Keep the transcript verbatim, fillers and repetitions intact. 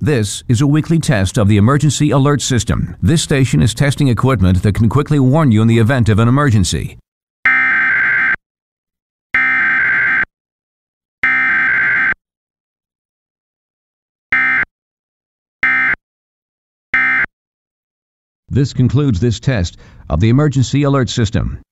This is a weekly test of the Emergency Alert System. This station is testing equipment that can quickly warn you in the event of an emergency. This concludes this test of the Emergency Alert System.